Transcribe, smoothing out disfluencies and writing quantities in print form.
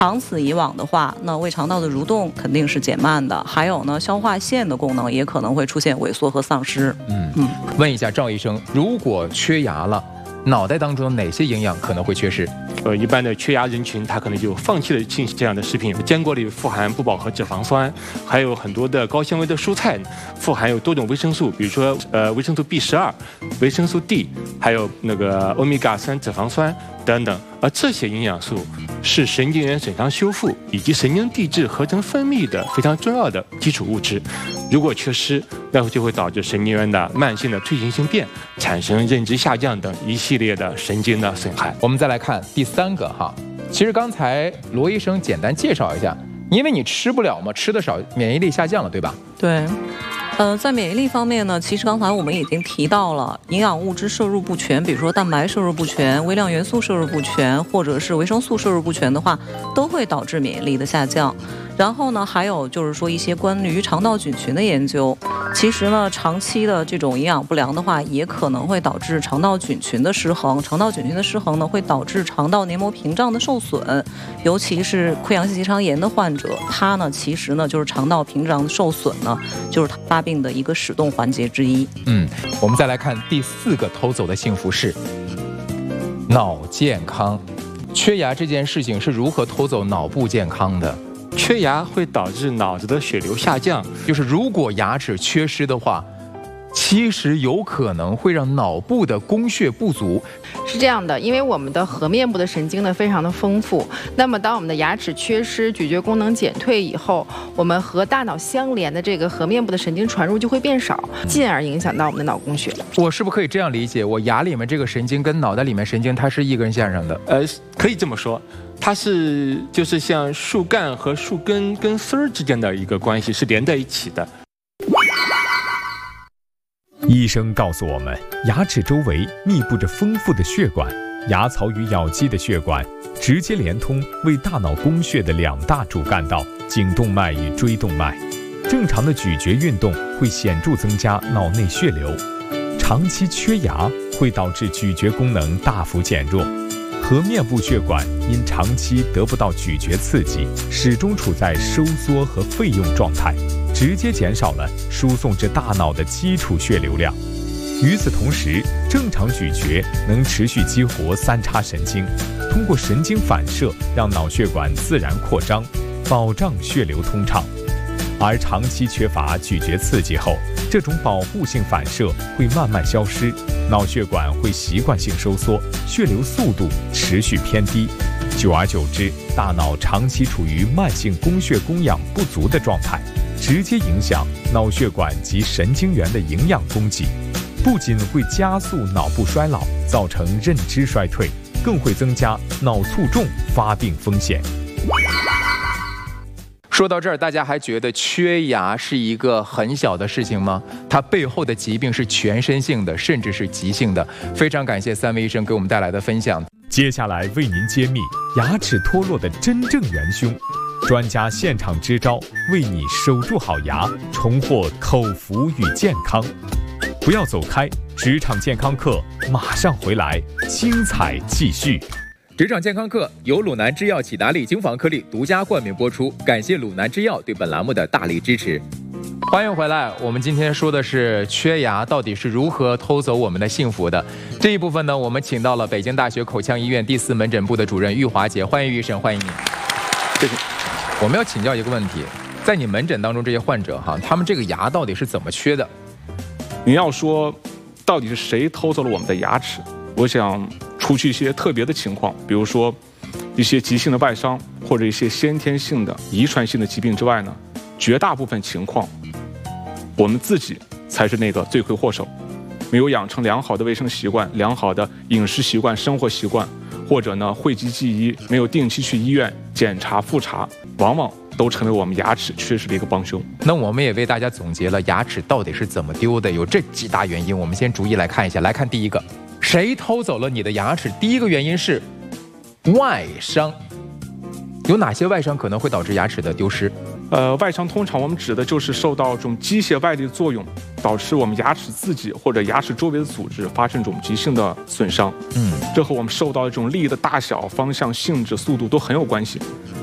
长此以往的话，那胃肠道的蠕动肯定是减慢的，还有呢，消化腺的功能也可能会出现萎缩和丧失。 问一下赵医生，如果缺牙了，脑袋当中哪些营养可能会缺失？ 一般的缺牙人群，他可能就放弃了进这样的食品。坚果里富含不饱和脂肪酸，还有很多的高纤维的蔬菜，富含有多种维生素，比如说维生素 B12、维生素 D， 还有那个欧米伽3脂肪酸等等。而这些营养素是神经元损伤修复以及神经递质合成分泌的非常重要的基础物质。如果缺失，那就会导致神经元的慢性的退行性变，产生认知下降等一系列的神经的损害。 我们再来看第3个哈，其实刚才罗医生简单介绍一下，因为你吃不了嘛，吃的少，免疫力下降了，对吧？ 对。在免疫力方面呢，其实刚才我们已经提到了，营养物质摄入不全，比如说蛋白摄入不全、微量元素摄入不全，或者是维生素摄入不全的话，都会导致免疫力的下降。然后呢，还有就是说一些关于肠道菌群的研究，其实呢，长期的这种营养不良的话，也可能会导致肠道菌群的失衡。肠道菌群的失衡呢，会导致肠道黏膜屏障的受损，尤其是溃疡性结肠炎的患者，他呢，其实呢，就是肠道屏障的受损呢，就是他发病的一个始动环节之一。 我们再来看第4个偷走的幸福是脑健康。缺牙这件事情是如何偷走脑部健康的？ 缺牙会导致脑子的血流下降， 就是如果牙齿缺失的话，其实有可能会让脑部的供血不足。 是这样的，因为我们的颌面部的神经呢非常的丰富，那么当我们的牙齿缺失、咀嚼功能减退以后，我们和大脑相连的这个颌面部的神经传入就会变少，进而影响到我们的脑供血。 我是不是可以这样理解，我牙里面这个神经跟脑袋里面神经它是一根线上的？ 可以这么说，它就是像树干和树根跟丝儿之间的一个关系是连在一起的。 医生告诉我们，牙齿周围密布着丰富的血管，牙槽与咬肌的血管直接连通为大脑供血的2大主干道——颈动脉与椎动脉。正常的咀嚼运动会显著增加脑内血流，长期缺牙会导致咀嚼功能大幅减弱。颌面部血管因长期得不到咀嚼刺激，始终处在收缩和废用状态，直接减少了输送至大脑的基础血流量。与此同时，正常咀嚼能持续激活3叉神经，通过神经反射让脑血管自然扩张，保障血流通畅。而长期缺乏咀嚼刺激后，这种保护性反射会慢慢消失，脑血管会习惯性收缩，血流速度持续偏低。久而久之，大脑长期处于慢性供血供氧不足的状态，直接影响脑血管及神经元的营养供给，不仅会加速脑部衰老，造成认知衰退，更会增加脑卒中发病风险。 说到这儿，大家还觉得缺牙是一个很小的事情吗？它背后的疾病是全身性的，甚至是急性的。非常感谢3位医生给我们带来的分享。 接下来为您揭秘牙齿脱落的真正元凶，专家现场支招，为你守住好牙，重获口福与健康。不要走开，职场健康课马上回来，精彩继续。 职场健康课由鲁南制药启达利精防颗粒独家冠名播出，感谢鲁南制药对本栏目的大力支持。欢迎回来，我们今天说的是缺牙到底是如何偷走我们的幸福的。这一部分呢，我们请到了北京大学口腔医院第4门诊部的主任玉华姐，欢迎玉审，欢迎你。 谢谢。 我们要请教一个问题，在你门诊当中这些患者哈，他们这个牙到底是怎么缺的？ 你要说到底是谁偷走了我们的牙齿，我想除去一些特别的情况，比如说一些急性的外伤或者一些先天性的遗传性的疾病之外呢，绝大部分情况我们自己才是那个罪魁祸首。没有养成良好的卫生习惯、良好的饮食习惯、生活习惯，或者呢讳疾忌医，没有定期去医院检查复查，往往都成为我们牙齿缺失的一个帮凶。 那我们也为大家总结了牙齿到底是怎么丢的，有这几大原因，我们先逐一来看一下。来看第一个，谁偷走了你的牙齿？第一个原因是外伤。有哪些外伤可能会导致牙齿的丢失？ 外伤通常我们指的就是受到这种机械外力的作用，导致我们牙齿自己或者牙齿周围的组织发生这种急性的损伤。这和我们受到的这种力的大小、方向、性质、速度都很有关系。